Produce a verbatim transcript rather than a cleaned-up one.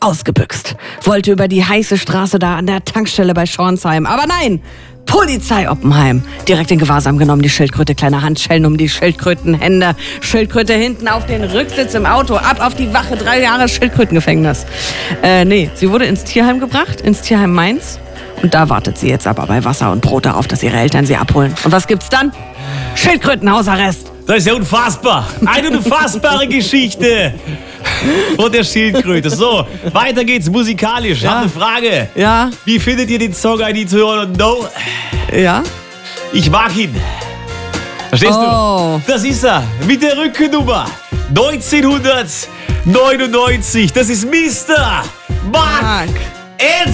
ausgebüxt. Wollte über die heiße Straße da an der Tankstelle bei Schornsheim. Aber nein, Polizei Oppenheim. Direkt in Gewahrsam genommen, die Schildkröte, kleine Handschellen um die Schildkrötenhände. Schildkröte hinten auf den Rücksitz im Auto, ab auf die Wache, drei Jahre Schildkrötengefängnis. Äh, nee, sie wurde ins Tierheim gebracht, ins Tierheim Mainz. Und da wartet sie jetzt aber bei Wasser und Brot darauf, dass ihre Eltern sie abholen. Und was gibt's dann? Schildkrötenhausarrest. Das ist ja unfassbar. Eine unfassbare Geschichte von der Schildkröte. So, weiter geht's musikalisch. Ich Ja. habe eine Frage. Ja, Wie findet ihr den Song I Need to Wanna Know? ja. Ich mag ihn. Verstehst Oh. du? Das ist er. Mit der Rückennummer neunzehnhundertneunundneunzig. Das ist Mister Mark Mark. Ed